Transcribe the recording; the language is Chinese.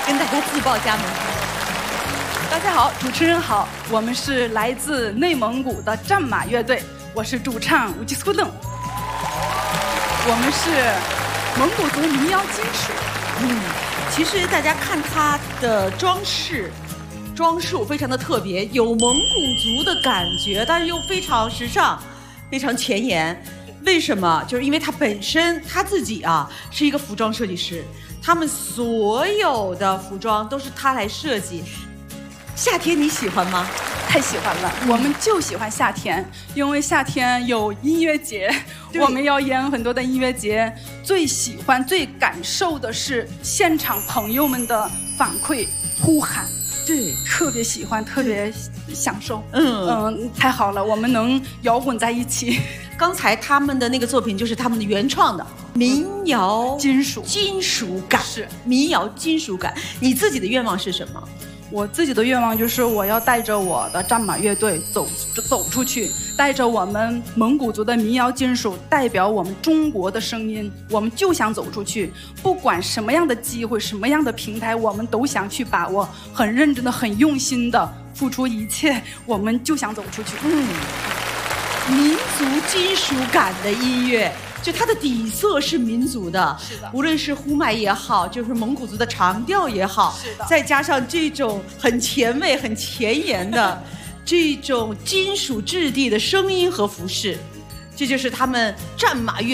跟大家自报家门。 大家好，主持人好，我们是来自内蒙古的战马乐队，我是主唱乌吉苏邓。我们是蒙古族民谣金属。 其实大家看它的装束非常的特别，有蒙古族的感觉，但是又非常时尚，非常前沿。为什么？就是因为他本身他自己啊是一个服装设计师，他们所有的服装都是他来设计。夏天你喜欢吗？ 太喜欢了，我们就喜欢夏天，因为夏天有音乐节，我们要演很多的音乐节。最喜欢、最感受的是现场朋友们的反馈、呼喊， 对， 特别喜欢，特别享受。太好了，我们能摇滚在一起。 刚才他们的那个作品就是他们的原创的民谣金属感， 是民谣金属感。你自己的愿望是什么？ 我自己的愿望就是我要带着我的战马乐队走出去，带着我们蒙古族的民谣金属，代表我们中国的声音。我们就想走出去，不管什么样的机会、什么样的平台，我们都想去把握，很认真的、很用心的付出一切，我们就想走出去。 民族金属感的音乐，就它的底色是民族的， 是的， 无论是呼麦也好，就是蒙古族的长调也好， 是的， 再加上这种很前卫、很前沿的这种金属质地的声音和服饰，这就是他们战马乐